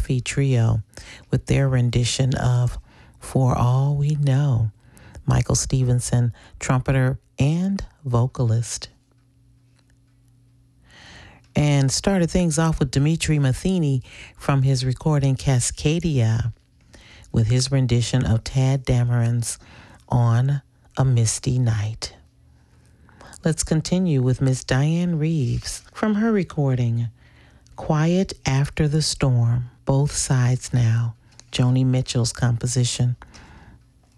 Coffee Trio with their rendition of For All We Know. Michael Stevenson, trumpeter and vocalist. And started things off with Dimitri Matheny from his recording Cascadia with his rendition of Tad Dameron's On a Misty Night. Let's continue with Miss Diane Reeves from her recording Quiet After the Storm, Both Sides Now, Joni Mitchell's composition.